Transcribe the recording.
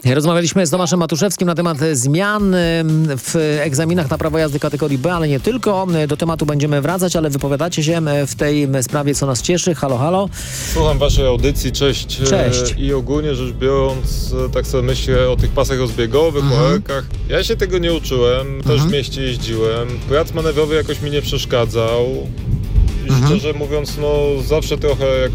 Rozmawialiśmy z Tomaszem Matuszewskim na temat zmian w egzaminach na prawo jazdy kategorii B, ale nie tylko. Do tematu będziemy wracać, ale wypowiadacie się w tej sprawie, co nas cieszy. Halo, halo. Słucham waszej audycji, cześć. Cześć. I ogólnie rzecz biorąc, tak sobie myślę o tych pasach rozbiegowych, o elkach. Ja się tego nie uczyłem, też w mieście jeździłem. Plac manewrowy jakoś mi nie przeszkadzał. I szczerze mówiąc, no zawsze trochę jak